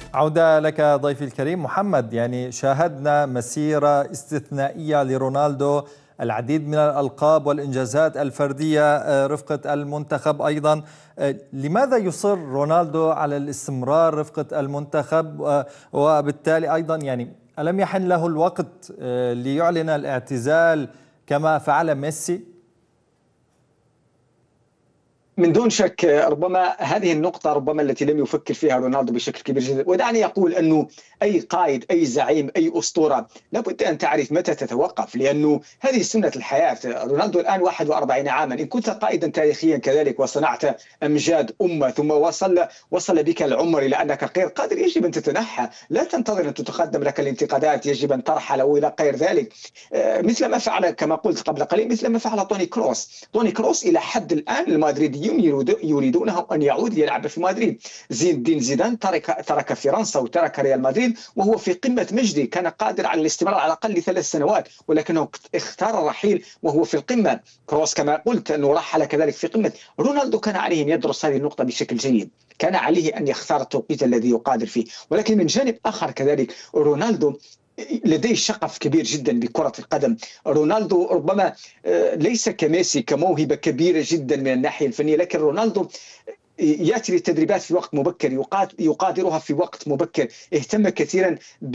عودة لك ضيفي الكريم محمد. يعني شاهدنا مسيرة استثنائية لرونالدو، العديد من الألقاب والإنجازات الفردية رفقة المنتخب أيضا. لماذا يصر رونالدو على الاستمرار رفقة المنتخب؟ وبالتالي أيضا يعني ألم يحن له الوقت ليعلن الاعتزال كما فعل ميسي؟ من دون شك ربما هذه النقطة ربما التي لم يفكر فيها رونالدو بشكل كبير جدا. ودعني أقول أنه أي قائد، أي زعيم، أي أسطورة لابد أن تعرف متى تتوقف، لأنه هذه سنة الحياة. رونالدو الآن 41 عاما، إن كنت قائدا تاريخيا كذلك وصنعت أمجاد أمة ثم وصل بك العمر إلى أنك غير قادر، يجب أن تتنحى، لا تنتظر أن تتقدم لك الانتقادات، يجب أن ترحل أو إلى غير ذلك. مثل ما فعل كما قلت قبل قليل، مثل ما فعل توني كروس إلى حد الآن المدريديون يريدونه أن يعود يلعب في مدريد. زين الدين زيدان ترك فرنسا وترك ريال مدريد وهو في قمة مجده، كان قادر على الاستمرار على الأقل 3 سنوات، ولكنه اختار الرحيل وهو في القمة. كروس كما قلت أنه رحل كذلك في قمة. رونالدو كان عليه أن يدرس هذه النقطة بشكل جيد، كان عليه أن يختار التوقيت الذي يقادر فيه. ولكن من جانب آخر كذلك رونالدو لديه شغف كبير جدا بكرة القدم. رونالدو ربما ليس كميسي كموهبة كبيرة جدا من الناحية الفنية، لكن رونالدو يأتي للتدريبات في وقت مبكر، يقادرها في وقت مبكر، اهتم كثيرا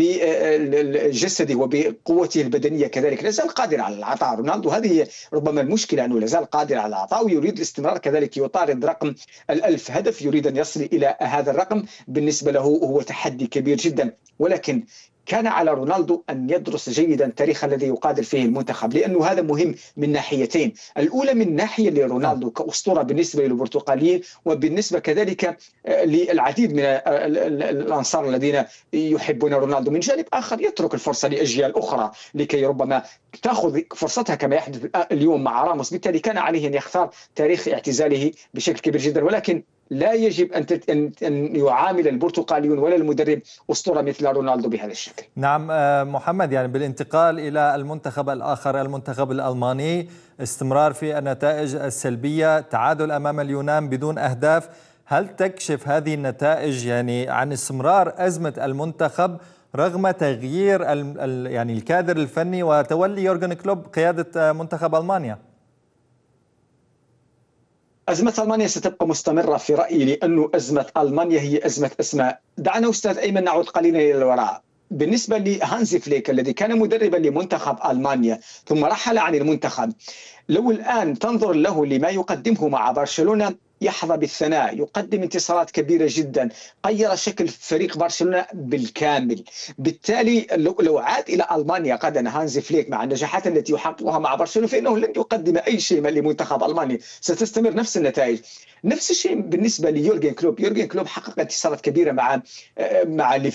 بجسده وبقوته البدنية كذلك، لا زال قادر على العطاء. رونالدو هذه ربما المشكلة، أنه لا زال قادر على العطاء ويريد الاستمرار كذلك، يطارد رقم 1000 هدف، يريد أن يصل إلى هذا الرقم. بالنسبة له هو تحدي كبير جدا، ولكن كان على رونالدو أن يدرس جيدا التاريخ الذي يقادر فيه المنتخب، لأنه هذا مهم من ناحيتين. الأولى من ناحية لرونالدو كأسطورة بالنسبة للبرتغاليين، وبالنسبة كذلك للعديد من الأنصار الذين يحبون رونالدو. من جانب آخر يترك الفرصة لأجيال أخرى لكي ربما تأخذ فرصتها كما يحدث اليوم مع راموس. بالتالي كان عليه أن يختار تاريخ اعتزاله بشكل كبير جدا، ولكن لا يجب أن يعامل البرتغاليون ولا المدرب أسطورة مثل رونالدو بهذا الشكل. نعم محمد، يعني بالانتقال إلى المنتخب الآخر، المنتخب الألماني، استمرار في النتائج السلبية، تعادل أمام اليونان بدون أهداف. هل تكشف هذه النتائج يعني عن استمرار أزمة المنتخب رغم تغيير يعني الكادر الفني وتولي يورغن كلوب قيادة منتخب ألمانيا؟ أزمة ألمانيا ستبقى مستمرة في رأيي، لأن أزمة ألمانيا هي أزمة أسماء. دعنا أستاذ أيمن نعود قليلا إلى الوراء. بالنسبة لهانزي فليك الذي كان مدربا لمنتخب ألمانيا ثم رحل عن المنتخب، لو الآن تنظر له لما يقدمه مع برشلونة يحظى بالثناء، يقدم انتصارات كبيرة جدا، غير شكل فريق برشلونة بالكامل. بالتالي لو عاد إلى ألمانيا غدا هانزي فليك مع النجاحات التي يحققها مع برشلونة، فإنه لن يقدم أي شيء لمنتخب ألمانيا، ستستمر نفس النتائج. نفس الشيء بالنسبة ليورغن كلوب. يورغن كلوب حقق انتصارات كبيرة مع